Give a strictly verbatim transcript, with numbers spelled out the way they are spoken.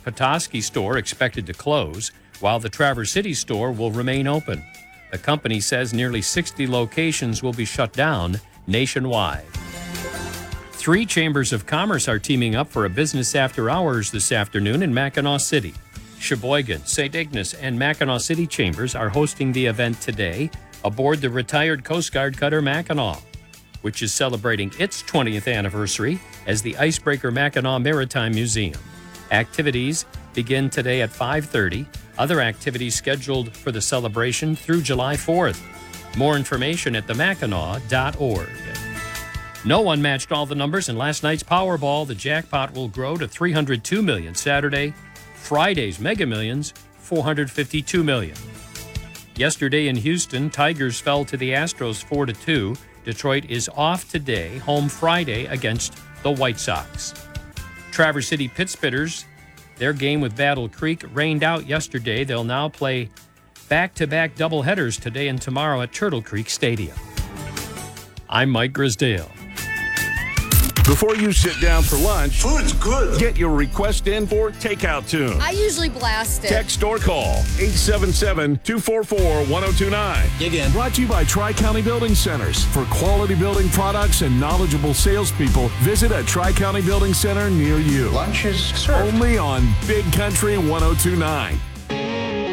Petoskey store expected to close, while the Traverse City store will remain open. The company says nearly sixty locations will be shut down nationwide. Three chambers of commerce are teaming up for a business after hours this afternoon in Mackinac City. Sheboygan, Saint Ignace, and Mackinac City chambers are hosting the event today aboard the retired Coast Guard cutter Mackinac, which is celebrating its twentieth anniversary as the Icebreaker Mackinac Maritime Museum. Activities begin today at five thirty. Other activities scheduled for the celebration through July fourth. More information at the mackinac dot org. No one matched all the numbers in last night's Powerball. The jackpot will grow to three hundred two million dollars Saturday. Friday's Mega Millions, four hundred fifty-two million dollars. Yesterday in Houston, Tigers fell to the Astros four to two. Detroit is off today, home Friday against the White Sox. Traverse City Pittsburghers, their game with Battle Creek rained out yesterday. They'll now play back-to-back doubleheaders today and tomorrow at Turtle Creek Stadium. I'm Mike Grisdale. Before you sit down for lunch, food's good. Get your request in for Takeout Tune. I usually blast it. Text or call eight seven seven, two four four, one oh two nine. Again. Brought to you by Tri-County Building Centers. For quality building products and knowledgeable salespeople, visit a Tri-County Building Center near you. Lunch is served. Only on Big Country one oh two nine.